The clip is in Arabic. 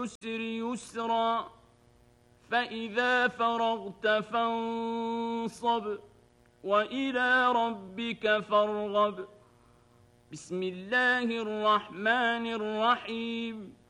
العسر يسرا فإذا فرغت فانصب وإلى ربك فارغب. بسم الله الرحمن الرحيم.